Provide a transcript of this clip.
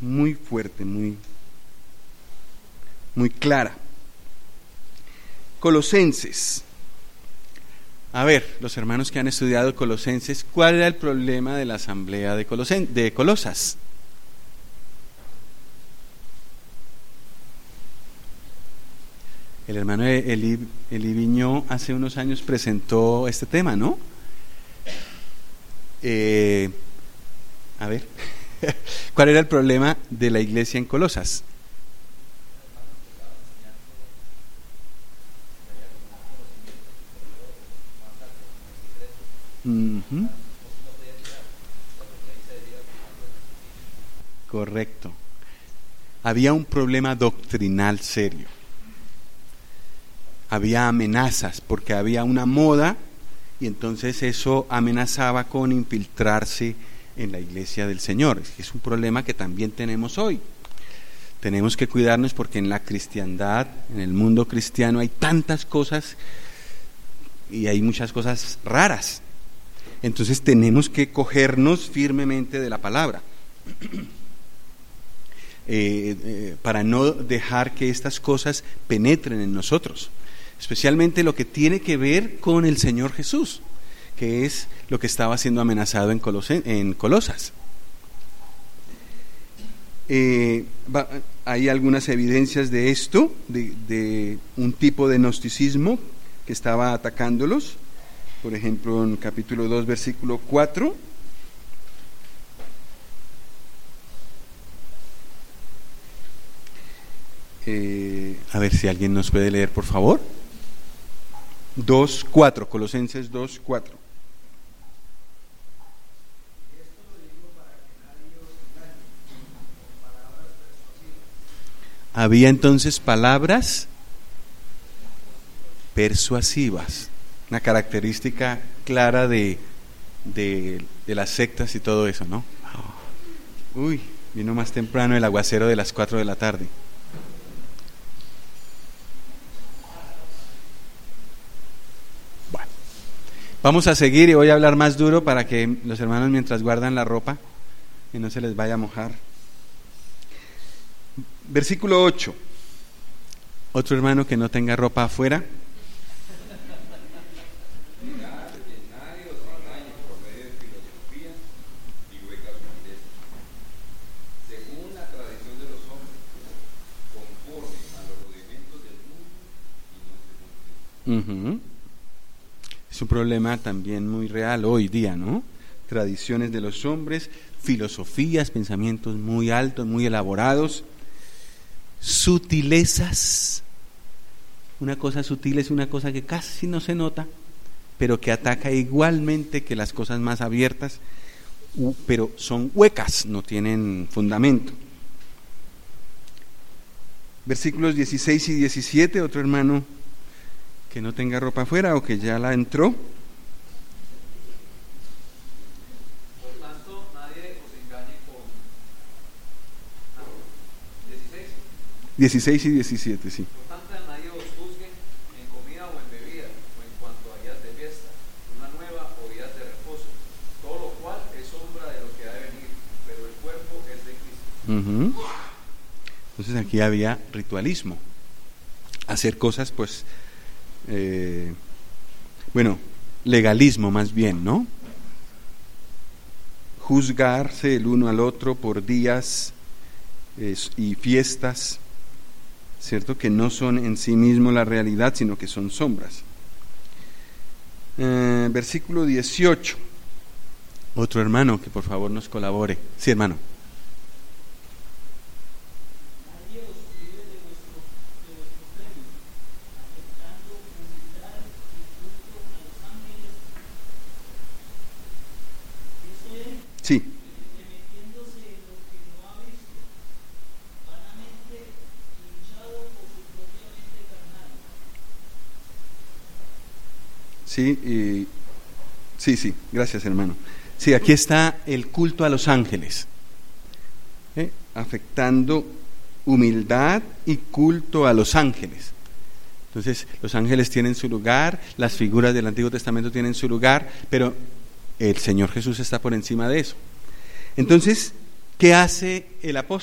muy fuerte, muy clara. Colosenses. A ver, los hermanos que han estudiado Colosenses, ¿cuál era el problema de la asamblea de Colosas? El hermano Eli Viñó hace unos años presentó este tema, ¿no? A ver, ¿cuál era el problema de la iglesia en Colosas? Uh-huh. Correcto. Había un problema doctrinal serio. Había amenazas porque había una moda y entonces eso amenazaba con infiltrarse en la iglesia del Señor. Es un problema que también tenemos hoy. Tenemos que cuidarnos porque en la cristiandad, en el mundo cristiano hay tantas cosas y hay muchas cosas raras. Entonces tenemos que cogernos firmemente de la palabra para no dejar que estas cosas penetren en nosotros, especialmente lo que tiene que ver con el Señor Jesús, que es lo que estaba siendo amenazado en Colosas. Hay algunas evidencias de esto, de un tipo de gnosticismo que estaba atacándolos. Por ejemplo, en capítulo 2, versículo 4. A ver si alguien nos puede leer, por favor. 2:4, Colosenses 2:4. Había entonces palabras persuasivas, una característica clara de las sectas y todo eso, ¿no? Uy, vino más temprano el aguacero de las 4 de la tarde. Bueno, vamos a seguir y voy a hablar más duro para que los hermanos mientras guardan la ropa y no se les vaya a mojar. Versículo 8. Otro hermano que no tenga ropa afuera. Uh-huh. Es un problema también muy real hoy día, ¿no? Tradiciones de los hombres, filosofías, pensamientos muy altos, muy elaborados, sutilezas. Una cosa sutil es una cosa que casi no se nota, pero que ataca igualmente que las cosas más abiertas, pero son huecas, no tienen fundamento. Versículos 16 y 17, otro hermano que no tenga ropa afuera o que ya la entró. Por tanto, nadie os engañe con 16 y 17, sí. Por tanto, nadie os juzgue en comida o en bebida, o en cuanto a días de fiesta, una nueva o días de reposo, todo lo cual es sombra de lo que ha de venir, pero el cuerpo es de Cristo. Uh-huh. Entonces aquí había ritualismo, hacer cosas pues legalismo más bien, ¿no? Juzgarse el uno al otro por días y fiestas, ¿cierto? Que no son en sí mismo la realidad, sino que son sombras. Versículo 18. Otro hermano que por favor nos colabore. Sí, hermano. Sí. Sí, gracias hermano. Sí, aquí está el culto a los ángeles, afectando humildad y culto a los ángeles. Entonces, los ángeles tienen su lugar, las figuras del Antiguo Testamento tienen su lugar, pero el Señor Jesús está por encima de eso. Entonces, ¿qué hace el apóstol?